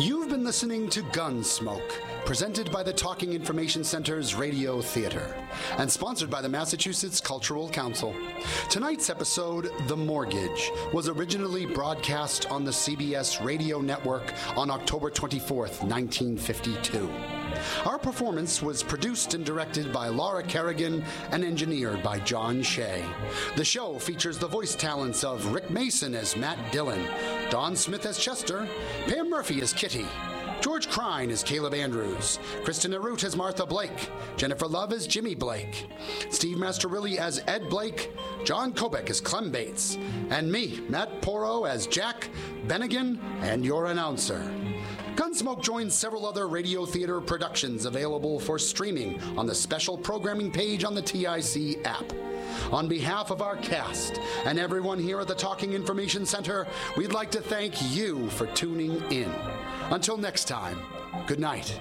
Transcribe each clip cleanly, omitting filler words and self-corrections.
You've been listening to Gunsmoke, presented by the Talking Information Center's Radio Theater, and sponsored by the Massachusetts Cultural Council. Tonight's episode, The Mortgage, was originally broadcast on the CBS radio network on October 24th, 1952. Our performance was produced and directed by Laura Kerrigan and engineered by John Shea. The show features the voice talents of Rick Mason as Matt Dillon, Don Smith as Chester, Pam Murphy as Kitty, George Crine as Caleb Andrews, Kristen Arute as Martha Blake, Jennifer Love as Jimmy Blake, Steve Masterilli as Ed Blake, John Kobeck as Clem Bates, and me, Matt Porro, as Jack Bennigan, and your announcer. Gunsmoke joins several other radio theater productions available for streaming on the special programming page on the TIC app. On behalf of our cast and everyone here at the Talking Information Center, we'd like to thank you for tuning in. Until next time, good night.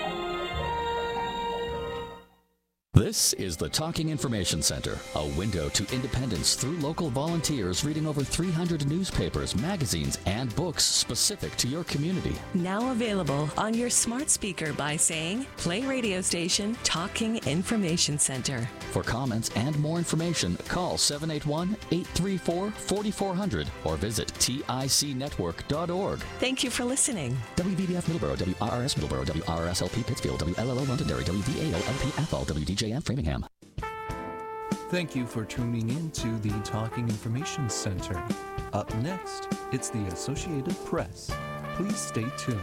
This is the Talking Information Center, a window to independence through local volunteers reading over 300 newspapers, magazines, and books specific to your community. Now available on your smart speaker by saying, play radio station Talking Information Center. For comments and more information, call 781-834-4400 or visit ticnetwork.org. Thank you for listening. WVBF Middleborough, WRRS Middleborough, WRSLP Pittsfield, WLLO Londonderry, WVAO-LP Athol, WDJM Framingham. Thank you for tuning in to the Talking Information Center. Up next, it's the Associated Press. Please stay tuned.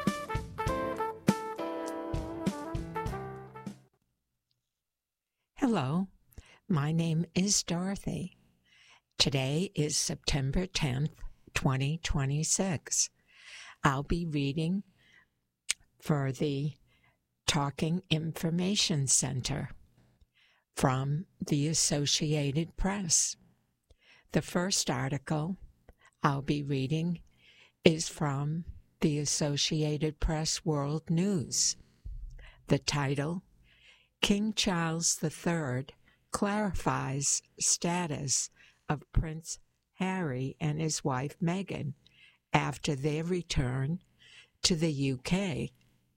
Hello, my name is Dorothy. Today is September 10th, 2026. I'll be reading for the Talking Information Center from the Associated Press. The first article I'll be reading is from the Associated Press World News. The title, King Charles III clarifies status of Prince Harry and his wife Meghan after their return to the UK.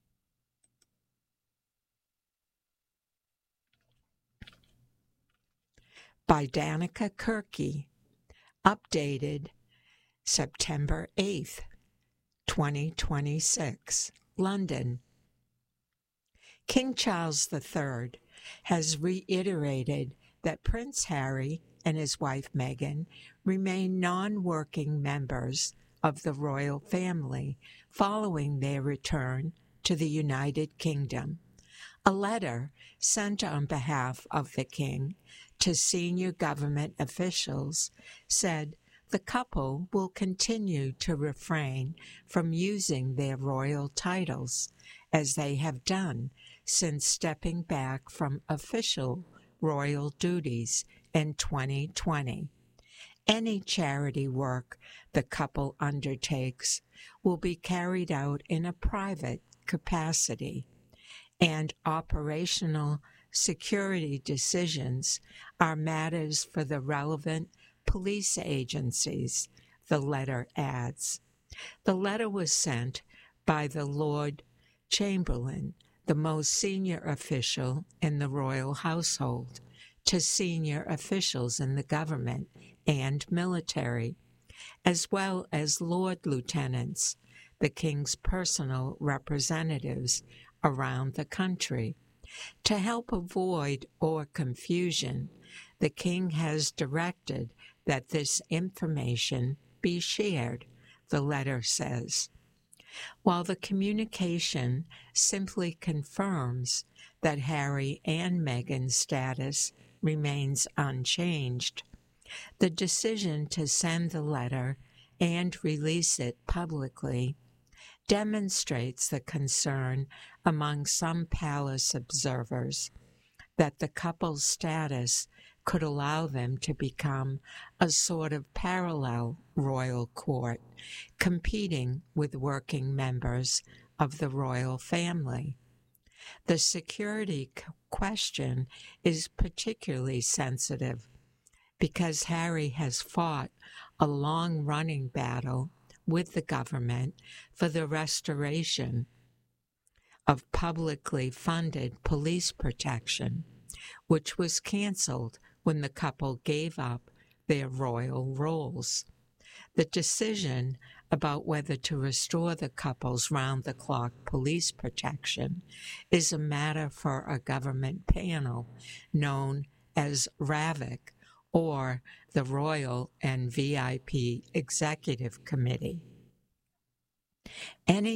By Danica Kirky, updated September 8th, 2026, London. King Charles III has reiterated that Prince Harry and his wife Meghan remain non-working members of the royal family following their return to the United Kingdom. A letter sent on behalf of the King to senior government officials said the couple will continue to refrain from using their royal titles, as they have done since stepping back from official royal duties in 2020. Any charity work the couple undertakes will be carried out in a private capacity, and operational security decisions are matters for the relevant police agencies, the letter adds. The letter was sent by the Lord Chamberlain, the most senior official in the royal household, to senior officials in the government and military, as well as Lord Lieutenants, the King's personal representatives around the country. To help avoid or confusion, the King has directed that this information be shared, the letter says. While the communication simply confirms that Harry and Meghan's status remains unchanged, the decision to send the letter and release it publicly demonstrates the concern among some palace observers that the couple's status could allow them to become a sort of parallel royal court, competing with working members of the royal family. The security question is particularly sensitive because Harry has fought a long-running battle with the government for the restoration of publicly funded police protection, which was canceled when the couple gave up their royal roles. The decision about whether to restore the couple's round-the-clock police protection is a matter for a government panel known as RAVIC, or the Royal and VIP Executive Committee. Any